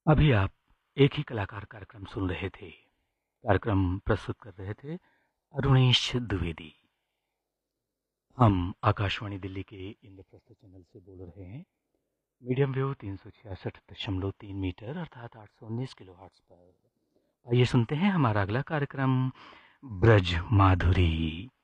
अभी आप एक ही कलाकार कार्यक्रम सुन रहे थे। कार्यक्रम प्रस्तुत कर रहे थे अरुणेश द्विवेदी। हम आकाशवाणी दिल्ली के इंद्रप्रस्थ चैनल से बोल रहे हैं। मीडियम वेव 366.3 मीटर अर्थात 819 किलोहर्ट्ज पर। आइए सुनते हैं हमारा अगला कार्यक्रम ब्रज माधुरी।